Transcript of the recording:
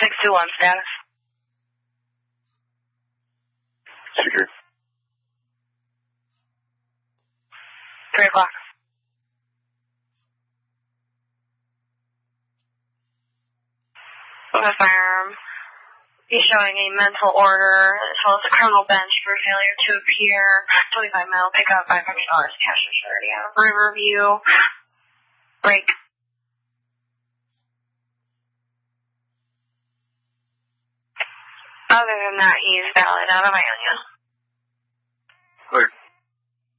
621 status. Secure. 3 o'clock. On the firearm. He's showing a mental order as well as a criminal bench for failure to appear. 25 mile pickup, $500 cash and surety out of Riverview. Break. Other than that, he's valid out of Ionia.